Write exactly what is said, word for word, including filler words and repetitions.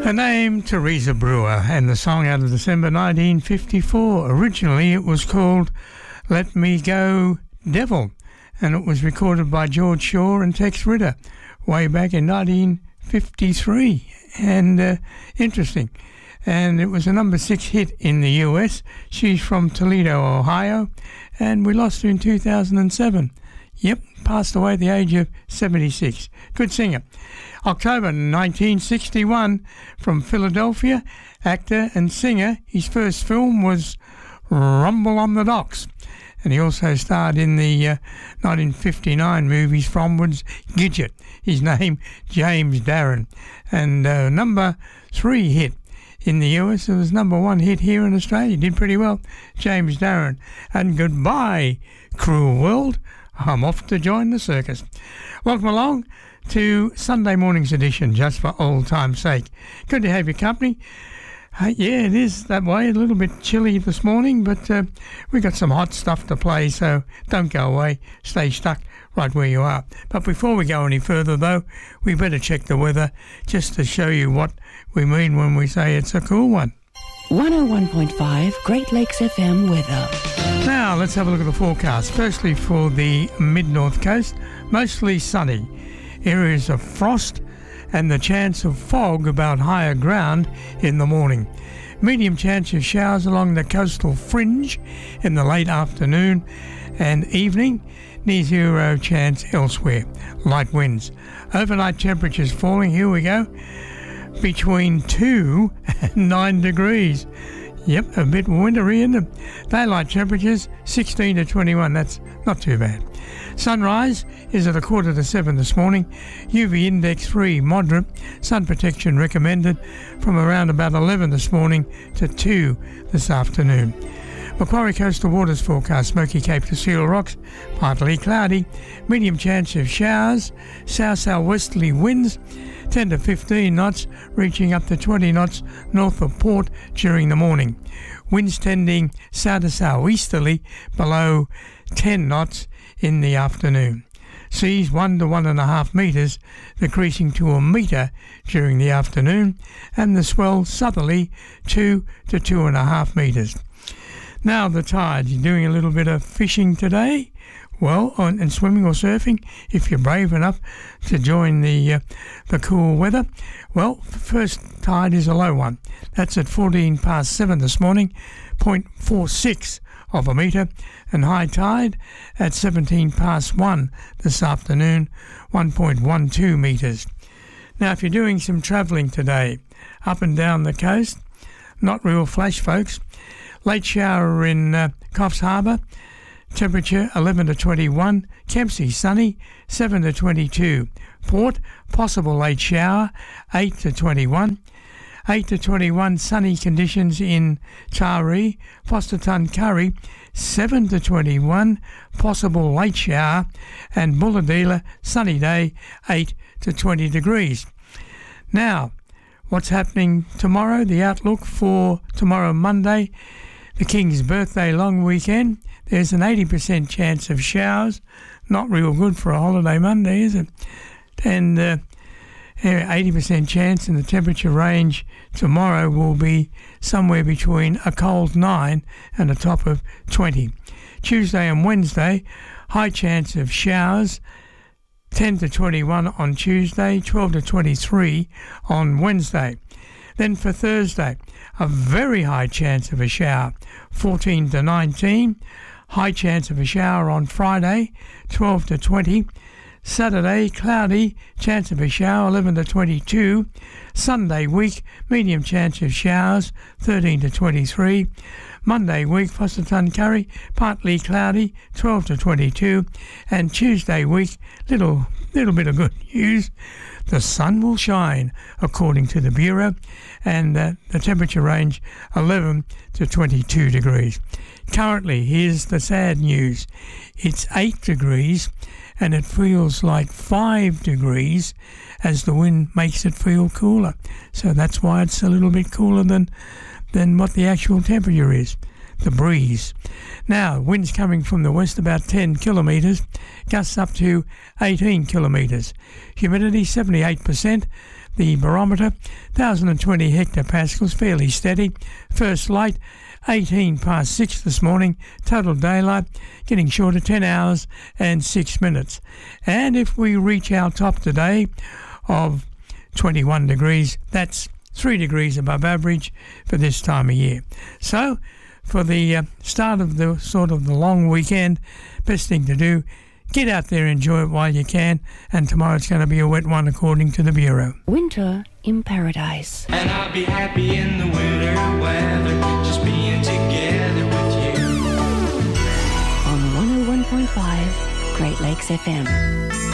Her name, Teresa Brewer, and the song out of December nineteen fifty-four. Originally it was called Let Me Go Devil, and it was recorded by George Shaw and Tex Ritter way back in nineteen fifty-three. And uh, interesting. And it was a number six hit in the U S. She's from Toledo, Ohio, and we lost her in two thousand seven. Yep, passed away at the age of seventy-six. Good singer. October nineteen sixty-one, from Philadelphia, actor and singer. His first film was Rumble on the Docks, and he also starred in the uh, nineteen fifty-nine movies Fromwards Gidget. His name, James Darren. And uh, number three hit in the U S. It was number one hit here in Australia. Did pretty well, James Darren. And goodbye, cruel world. I'm off to join the circus. Welcome along to Sunday morning's edition, just for old time's sake. Good to have your company. Uh, yeah, it is that way. A little bit chilly this morning, but uh, we got some hot stuff to play, so don't go away. Stay stuck right where you are. But before we go any further, though, we better check the weather just to show you what we mean when we say it's a cool one. one oh one point five Great Lakes F M weather. Now, let's have a look at the forecast. Firstly, for the mid-north coast, mostly sunny. Areas of frost and the chance of fog about higher ground in the morning. Medium chance of showers along the coastal fringe in the late afternoon and evening. Near zero chance elsewhere. Light winds. Overnight temperatures falling, here we go, between two and nine degrees. Yep, a bit wintry in the daylight temperatures, sixteen to twenty-one. That's not too bad. Sunrise is at a quarter to seven this morning. U V index three, moderate. Sun protection recommended from around about eleven this morning to two this afternoon. Macquarie Coastal Waters forecast, Smoky Cape to Seal Rocks, partly cloudy. Medium chance of showers. South-southwesterly winds, ten to fifteen knots, reaching up to twenty knots north of Port during the morning. Winds tending south to southeasterly, below ten knots in the afternoon. Seas one to one and a half metres, decreasing to a metre during the afternoon, and the swell southerly two to two and a half metres. Now the tides. You're doing a little bit of fishing today? Well, on, and swimming or surfing, if you're brave enough to join the uh, the cool weather. Well, first tide is a low one. That's at fourteen past seven this morning, zero point four six of a metre, and high tide at seventeen past one this afternoon, one point one two metres. Now, if you're doing some travelling today, up and down the coast, not real flash, folks. Late shower in uh, Coffs Harbour. Temperature eleven to twenty-one. Kempsey sunny, seven to twenty-two. Port, possible late shower, eight to twenty-one. eight to twenty-one sunny conditions in Taree. Foster Tuncurry, seven to twenty-one. Possible late shower. And Bulahdelah, sunny day, eight to twenty degrees. Now, what's happening tomorrow? The outlook for tomorrow, Monday, the King's birthday long weekend. There's an eighty percent chance of showers. Not real good for a holiday Monday, is it? And uh, eighty percent chance, and the temperature range tomorrow will be somewhere between a cold nine and a top of twenty. Tuesday and Wednesday, high chance of showers. ten to twenty-one on Tuesday, twelve to twenty-three on Wednesday. Then for Thursday, a very high chance of a shower, fourteen to nineteen. High chance of a shower on Friday, twelve to twenty. Saturday, cloudy, chance of a shower, eleven to twenty-two. Sunday week, medium chance of showers, thirteen to twenty-three. Monday week, Foster Tuncurry, partly cloudy, twelve to twenty-two. And Tuesday week, little little bit of good news. The sun will shine, according to the Bureau, and uh, the temperature range eleven to twenty-two degrees. Currently, here's the sad news. It's eight degrees, and it feels like five degrees as the wind makes it feel cooler. So that's why it's a little bit cooler than, than what the actual temperature is. The breeze. Now, winds coming from the west about ten kilometres, gusts up to eighteen kilometres. Humidity seventy-eight percent. The barometer, one thousand twenty hectopascals, fairly steady. First light, eighteen past six this morning. Total daylight getting shorter, ten hours and six minutes. And if we reach our top today of twenty-one degrees, that's three degrees above average for this time of year. So, for the uh, start of the sort of the long weekend, best thing to do, get out there, enjoy it while you can, and tomorrow's going to be a wet one according to the Bureau. Winter in Paradise. And I'll be happy in the winter weather, just being together with you. On one oh one point five Great Lakes F M.